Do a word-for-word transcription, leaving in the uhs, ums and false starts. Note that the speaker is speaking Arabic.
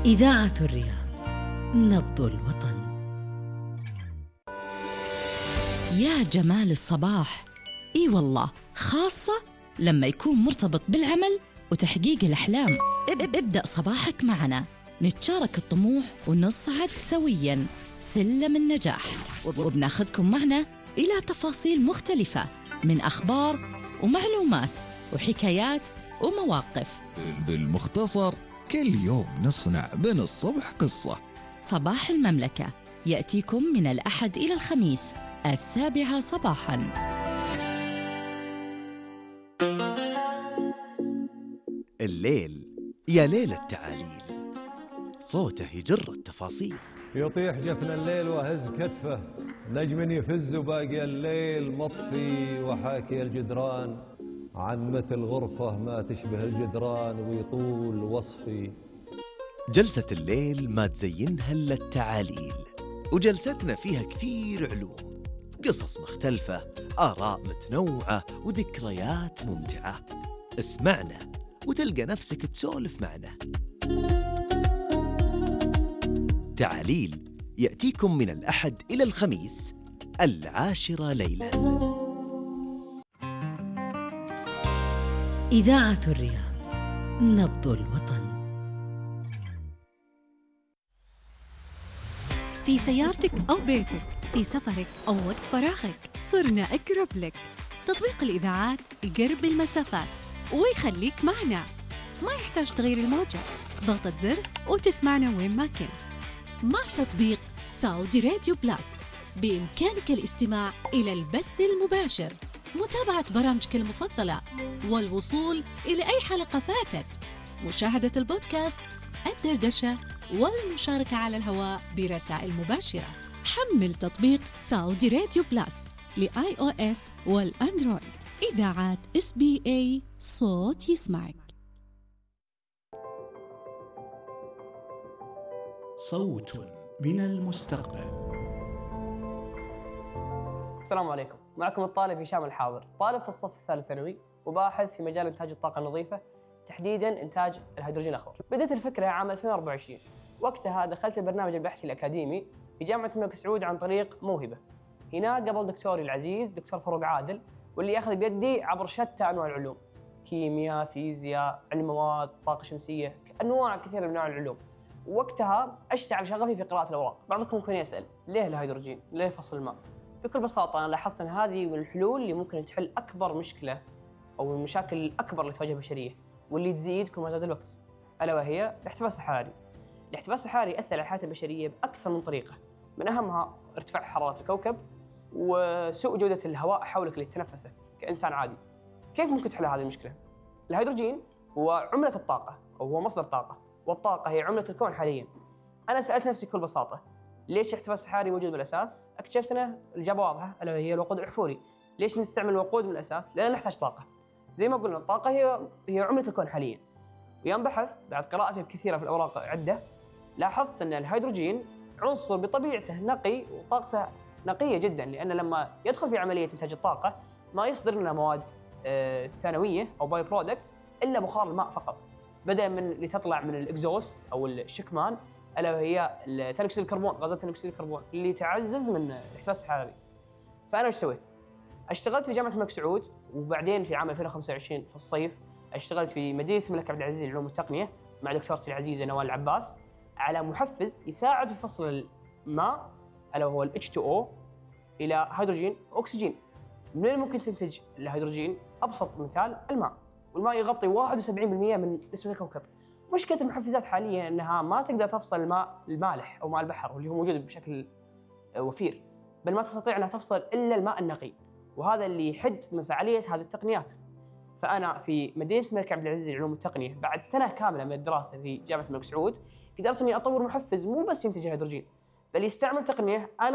إذاعة الرياض، نبض الوطن. يا جمال الصباح، إي والله، خاصة لما يكون مرتبط بالعمل وتحقيق الأحلام. ابدأ صباحك معنا، نتشارك الطموح ونصعد سوياً سلم النجاح، وبناخذكم معنا إلى تفاصيل مختلفة من أخبار ومعلومات وحكايات ومواقف. بالمختصر كل يوم نصنع من الصبح قصة. صباح المملكة يأتيكم من الأحد إلى الخميس السابعة صباحاً. الليل يا ليل التعاليل، صوته يجر التفاصيل. يطيح جفن الليل وهز كتفه، نجم يفز وباقي الليل مطفي، وحاكي الجدران عن مثل غرفة ما تشبه الجدران ويطول وصفي. جلسة الليل ما تزينها إلا التعاليل، وجلستنا فيها كثير علوم، قصص مختلفة، آراء متنوعة وذكريات ممتعة. اسمعنا وتلقى نفسك تسولف معنا. تعاليل يأتيكم من الأحد إلى الخميس العاشرة ليلاً. إذاعة الرياض، نبض الوطن. في سيارتك أو بيتك، في سفرك أو وقت فراغك، صرنا أقرب لك. تطبيق الإذاعات يقرب المسافات ويخليك معنا، ما يحتاج تغيير الموجة، ضغطة زر وتسمعنا وين ما كنت. مع تطبيق سعودي راديو بلاس بإمكانك الاستماع إلى البث المباشر، متابعة برامجك المفضلة، والوصول إلى أي حلقة فاتت، مشاهدة البودكاست، الدردشة، والمشاركة على الهواء برسائل مباشرة. حمل تطبيق سعودي راديو بلاس لآي أو إس والأندرويد. إذاعات إس بي إيه، صوت يسمعك. صوت من المستقبل. السلام عليكم، معكم الطالب هشام الحاضر، طالب في الصف الثالث ثانوي وباحث في مجال إنتاج الطاقة النظيفة، تحديداً إنتاج الهيدروجين الأخضر. بدأت الفكرة عام ألفين وأربعة وعشرين، وقتها دخلت البرنامج البحثي الأكاديمي في جامعة الملك سعود عن طريق موهبة. هناك قبل دكتوري العزيز دكتور فاروق عادل، واللي أخذ بيدي عبر شتى أنواع العلوم، كيمياء، فيزياء، علم مواد، طاقة شمسية، أنواع كثيرة من أنواع العلوم. وقتها أشتعل شغفي في قراءة الأوراق. بعضكم ممكن يسأل ليه الهيدروجين؟ ليه فصل الماء؟ بكل بساطة أنا لاحظت أن هذه من الحلول اللي ممكن تحل أكبر مشكلة أو المشاكل الأكبر اللي تواجه البشرية واللي تزيد كل ما زاد الوقت، ألا وهي الاحتباس الحراري. الاحتباس الحراري يأثر على الحياة البشرية بأكثر من طريقة، من أهمها ارتفاع حرارة الكوكب وسوء جودة الهواء حولك اللي تتنفسه كإنسان عادي. كيف ممكن تحل هذه المشكلة؟ الهيدروجين هو عملة الطاقة أو هو مصدر طاقة، والطاقة هي عملة الكون حالياً. أنا سألت نفسي بكل بساطة ليش الاحتباس الحراري موجود بالأساس؟ اكتشفت أنا الإجابة واضحة، ألا وهي الوقود الأحفوري. ليش نستعمل الوقود من الأساس؟ لأننا نحتاج طاقة. زي ما قلنا الطاقة هي هي عملة الكون حالياً. ويوم بحثت بعد قراءتي الكثيرة في الأوراق عدة، لاحظت أن الهيدروجين عنصر بطبيعته نقي وطاقته نقية جداً، لأن لما يدخل في عملية إنتاج الطاقة ما يصدر لنا مواد آه ثانوية أو باي برودكت إلا بخار الماء فقط، بدأ من اللي تطلع من الإكزوست أو الشكمان، ألا وهي ثاني أكسيد الكربون، غازات ثاني أكسيد الكربون اللي تعزز من الاحتباس الحراري. فأنا ايش سويت؟ اشتغلت في جامعة الملك سعود، وبعدين في عام ألفين وخمسة وعشرين في الصيف اشتغلت في مدينة الملك عبد العزيز للعلوم والتقنية مع دكتورتي العزيزة نوال العباس على محفز يساعد في فصل الماء، ألا وهو ال إتش تو أو، إلى هيدروجين وأكسجين. من وين ممكن تنتج الهيدروجين؟ أبسط مثال الماء، والماء يغطي واحد وسبعين بالمئة من نسبة الكوكب. مشكلة المحفزات حاليا أنها ما تقدر تفصل الماء المالح أو ماء البحر واللي هو موجود بشكل وفير، بل ما تستطيع أنها تفصل إلا الماء النقي، وهذا اللي يحد من فعالية هذه التقنيات. فأنا في مدينة الملك عبد العزيز للعلوم والتقنية بعد سنة كاملة من الدراسة في جامعة الملك سعود قدرت إني أطور محفز مو بس ينتج هيدروجين، بل يستعمل تقنية أنا